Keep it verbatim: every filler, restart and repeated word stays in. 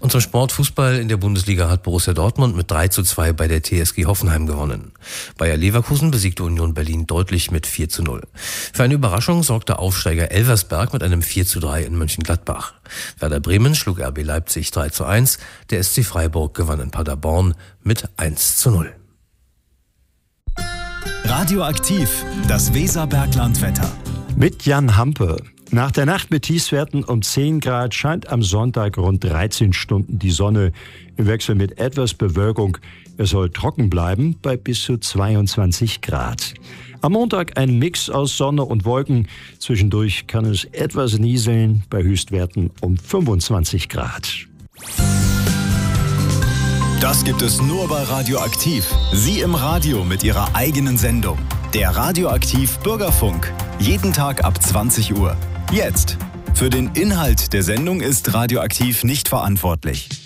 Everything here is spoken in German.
Und zum Sportfußball in der Bundesliga hat Borussia Dortmund mit drei zu zwei bei der T S G Hoffenheim gewonnen. Bayer Leverkusen besiegte Union Berlin deutlich mit vier zu null. Für eine Überraschung sorgte Aufsteiger Elversberg mit einem vier zu drei in Mönchengladbach. Werder Bremen schlug R B Leipzig drei zu eins. Der S C Freiburg gewann in Paderborn mit eins zu null. Radioaktiv, das Weserberglandwetter. Mit Jan Hampe. Nach der Nacht mit Tiefstwerten um zehn Grad scheint am Sonntag rund dreizehn Stunden die Sonne im Wechsel mit etwas Bewölkung. Es soll trocken bleiben bei bis zu zweiundzwanzig Grad. Am Montag ein Mix aus Sonne und Wolken. Zwischendurch kann es etwas nieseln bei Höchstwerten um fünfundzwanzig Grad. Das gibt es nur bei Radioaktiv. Sie im Radio mit Ihrer eigenen Sendung. Der Radioaktiv Bürgerfunk. Jeden Tag ab zwanzig Uhr. Jetzt. Für den Inhalt der Sendung ist Radioaktiv nicht verantwortlich.